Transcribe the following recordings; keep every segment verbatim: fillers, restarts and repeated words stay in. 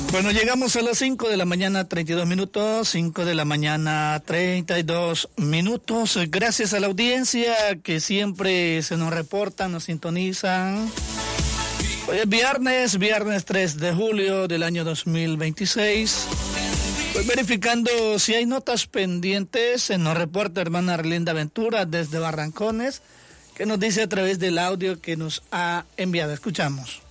Bueno, llegamos a las cinco de la mañana, treinta y dos minutos, cinco de la mañana, treinta y dos minutos. Gracias a la audiencia que siempre se nos reportan, nos sintonizan. Hoy es viernes, viernes tres de julio del año dos mil veintiséis. Pues verificando si hay notas pendientes, se nos reporta hermana Arlinda Ventura desde Barrancones, que nos dice a través del audio que nos ha enviado. Escuchamos.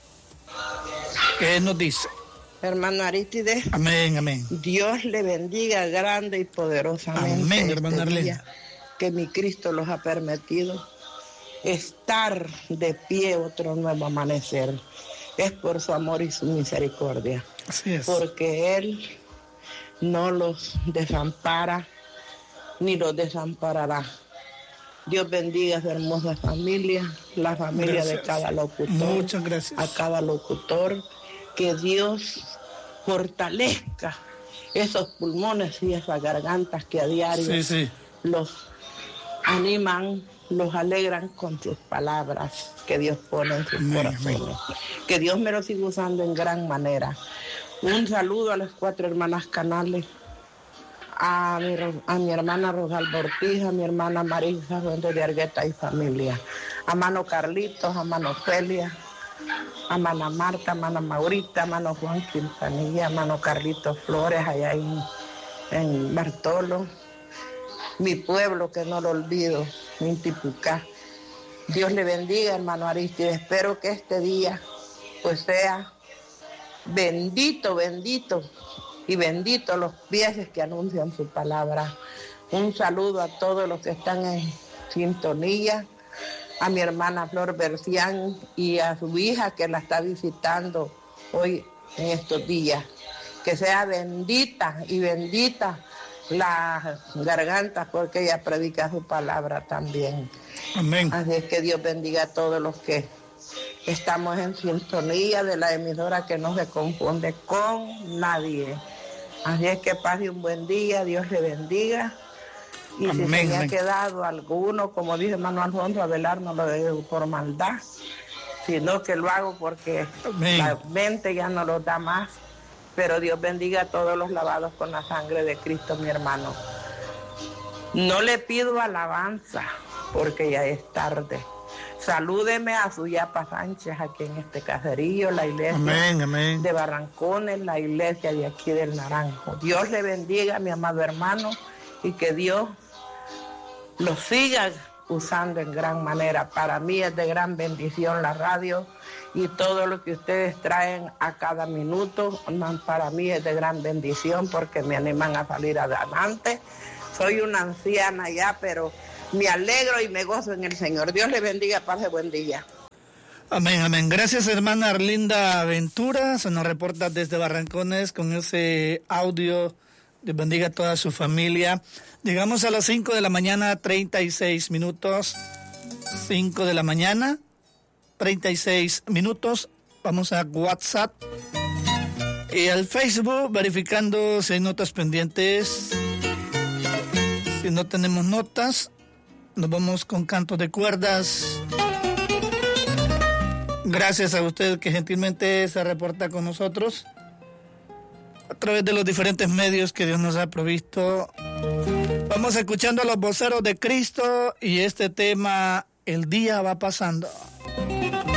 ¿Qué nos dice? Hermano Arístide. Amén, amén. Dios le bendiga grande y poderosamente. Amén, hermana este Arlinda. Que mi Cristo los ha permitido estar de pie otro nuevo amanecer. Es por su amor y su misericordia. Así es. Porque Él no los desampara ni los desamparará. Dios bendiga a su hermosa familia, la familia gracias. de cada locutor. Muchas gracias. A cada locutor. Que Dios fortalezca esos pulmones y esas gargantas que a diario sí, sí. los animan, los alegran con sus palabras que Dios pone en sus amén, corazones. amén. Que Dios me lo siga usando en gran manera. Un saludo a las cuatro hermanas Canales, a mi, a mi hermana Rosalba Ortiz, a mi hermana Marisa Fuentes de Argueta y familia, a mano Carlitos, a mano Celia, a mano Marta, a mano Maurita, a mano Juan Quintanilla, a mano Carlitos Flores, allá en, en Bartolo, mi pueblo que no lo olvido, Mintipucá. Dios le bendiga, hermano Aristide. Espero que este día pues sea bendito, bendito y bendito los pies que anuncian su palabra. Un saludo a todos los que están en sintonía, a mi hermana Flor Bercián y a su hija que la está visitando hoy en estos días. Que sea bendita y bendita las gargantas porque ella predica su palabra también. Amén. Así es que Dios bendiga a todos los que estamos en sintonía de la emisora que no se confunde con nadie. Así es que pase un buen día, Dios le bendiga. Y amén, si se me ha quedado alguno, como dice hermano Alfonso Avelar, no lo digo por maldad, sino que lo hago porque amén. La mente ya no lo da más. Pero Dios bendiga a todos los lavados con la sangre de Cristo, mi hermano. No le pido alabanza, porque ya es tarde. Salúdeme a su Yapa Sánchez aquí en este caserío, la iglesia amén, amén. de Barrancones, la iglesia de aquí del Naranjo. Dios le bendiga, mi amado hermano, y que Dios lo siga usando en gran manera. Para mí es de gran bendición la radio y todo lo que ustedes traen a cada minuto, para mí es de gran bendición porque me animan a salir adelante. Soy una anciana ya, pero me alegro y me gozo en el Señor. Dios le bendiga, pase buen día. Amén, amén. Gracias, hermana Arlinda Ventura. Se nos reporta desde Barrancones con ese audio. Dios bendiga a toda su familia. Llegamos a las cinco de la mañana, treinta y seis minutos. cinco de la mañana, treinta y seis minutos. Vamos a WhatsApp y al Facebook, verificando si hay notas pendientes. Si no tenemos notas, nos vamos con canto de cuerdas. Gracias a usted que gentilmente se reporta con nosotros a través de los diferentes medios que Dios nos ha provisto. Vamos escuchando a los voceros de Cristo y este tema, el día va pasando.